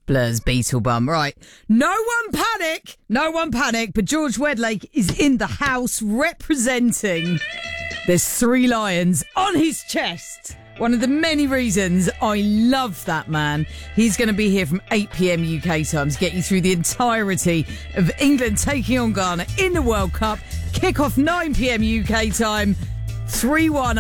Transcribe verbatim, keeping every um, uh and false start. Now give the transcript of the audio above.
Blur's Beetlebum. Right. No one panic. No one panic. But George Wedlake is in the house representing. There's three lions on his chest. One of the many reasons I love that man. He's going to be here from eight p.m. U K time to get you through the entirety of England taking on Ghana in the World Cup. Kick off nine p.m. U K time. three one